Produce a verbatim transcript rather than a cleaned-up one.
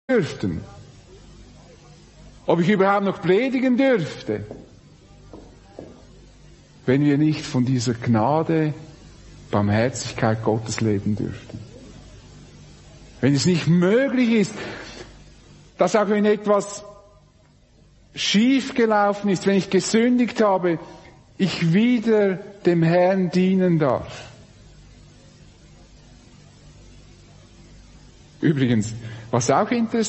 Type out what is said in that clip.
dürften. Ob ich überhaupt noch predigen dürfte, wenn wir nicht von dieser Gnade, Barmherzigkeit Gottes leben dürften. Wenn es nicht möglich ist, dass auch wenn etwas schief gelaufen ist, wenn ich gesündigt habe, ich wieder dem Herrn dienen darf. Übrigens, was auch interessant